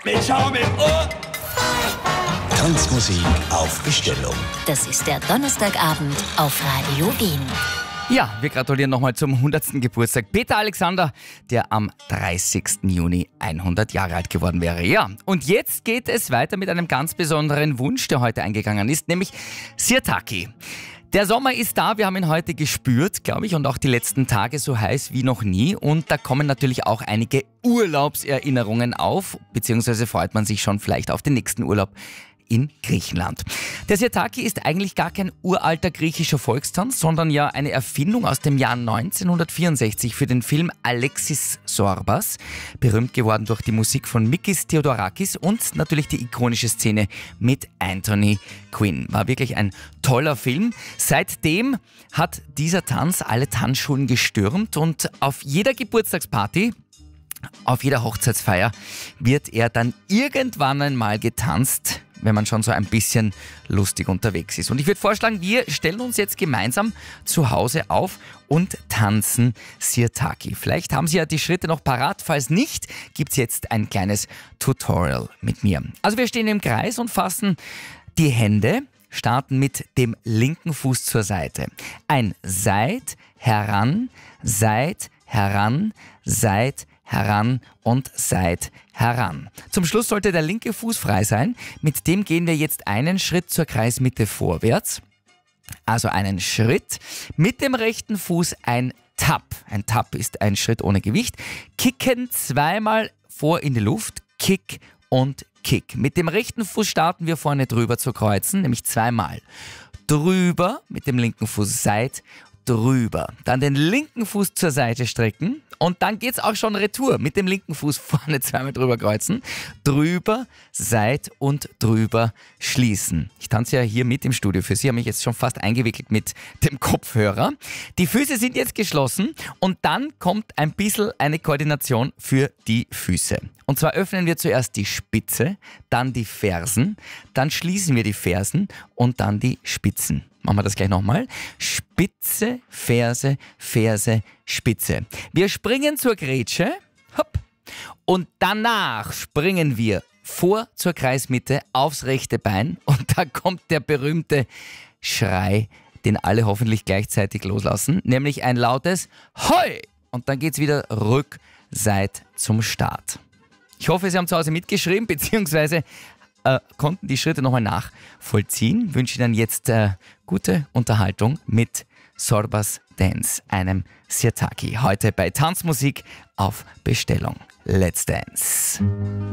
mit Schaum im Ohr. Tanzmusik auf Bestellung. Das ist der Donnerstagabend auf Radio Wien. Ja, wir gratulieren nochmal zum 100. Geburtstag. Peter Alexander, der am 30. Juni 100 Jahre alt geworden wäre. Ja, und jetzt geht es weiter mit einem ganz besonderen Wunsch, der heute eingegangen ist, nämlich Sirtaki. Der Sommer ist da, wir haben ihn heute gespürt, glaube ich, und auch die letzten Tage so heiß wie noch nie. Und da kommen natürlich auch einige Urlaubserinnerungen auf, beziehungsweise freut man sich schon vielleicht auf den nächsten Urlaub in Griechenland. Der Sirtaki ist eigentlich gar kein uralter griechischer Volkstanz, sondern ja eine Erfindung aus dem Jahr 1964 für den Film Alexis Sorbas, berühmt geworden durch die Musik von Mikis Theodorakis und natürlich die ikonische Szene mit Anthony Quinn. War wirklich ein toller Film. Seitdem hat dieser Tanz alle Tanzschulen gestürmt und auf jeder Geburtstagsparty, auf jeder Hochzeitsfeier wird er dann irgendwann einmal getanzt, wenn man schon so ein bisschen lustig unterwegs ist. Und ich würde vorschlagen, wir stellen uns jetzt gemeinsam zu Hause auf und tanzen Sirtaki. Vielleicht haben Sie ja die Schritte noch parat. Falls nicht, gibt es jetzt ein kleines Tutorial mit mir. Also wir stehen im Kreis und fassen die Hände, starten mit dem linken Fuß zur Seite. Ein Seit, heran, Seit, heran, Seit, heran und Seit, heran. Zum Schluss sollte der linke Fuß frei sein. Mit dem gehen wir jetzt einen Schritt zur Kreismitte vorwärts. Also einen Schritt. Mit dem rechten Fuß ein Tap. Ein Tap ist ein Schritt ohne Gewicht. Kicken zweimal vor in die Luft. Kick und Kick. Mit dem rechten Fuß starten wir vorne drüber zu kreuzen, nämlich zweimal. Drüber mit dem linken Fuß Seit, drüber. Dann den linken Fuß zur Seite strecken und dann geht's auch schon retour. Mit dem linken Fuß vorne zweimal drüber kreuzen, drüber, Seit und drüber schließen. Ich tanze ja hier mit im Studio für Sie, habe mich jetzt schon fast eingewickelt mit dem Kopfhörer. Die Füße sind jetzt geschlossen und dann kommt ein bisschen eine Koordination für die Füße. Und zwar öffnen wir zuerst die Spitze, dann die Fersen, dann schließen wir die Fersen und dann die Spitzen. Machen wir das gleich nochmal. Spitze, Ferse, Ferse, Spitze. Wir springen zur Grätsche. Hopp. Und danach springen wir vor zur Kreismitte aufs rechte Bein. Und da kommt der berühmte Schrei, den alle hoffentlich gleichzeitig loslassen. Nämlich ein lautes Hoi. Und dann geht's wieder rück, Seit zum Start. Ich hoffe, Sie haben zu Hause mitgeschrieben, beziehungsweise konnten die Schritte nochmal nachvollziehen. Wünsche Ihnen jetzt gute Unterhaltung mit Sorbas Dance, einem Sirtaki. Heute bei Tanzmusik auf Bestellung. Let's Dance.